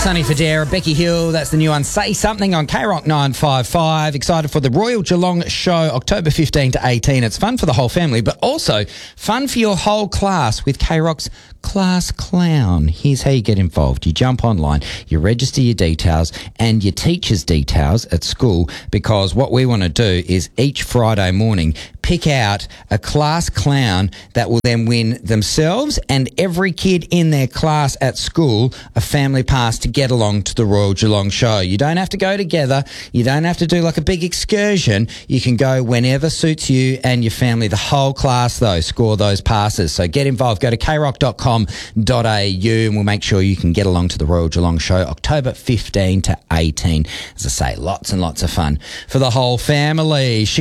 Sonny Fodera, Becky Hill, that's the new one, Say Something on K-Rock 955. Excited for the Royal Geelong show, October 15 to 18. It's fun for the whole family, but also fun for your whole class with K-Rock's Class Clown. Here's how you get involved. You jump online, you register your details and your teacher's details at school, because what we want to do is each Friday morning pick out a class clown that will then win themselves and every kid in their class at school a family pass to get along to the Royal Geelong show. You don't have to go together. You don't have to do like a big excursion. You can go whenever suits you and your family. The whole class, though, score those passes. So get involved. Go to krock.com.au and we'll make sure you can get along to the Royal Geelong show, October 15 to 18. As I say, lots and lots of fun for the whole family.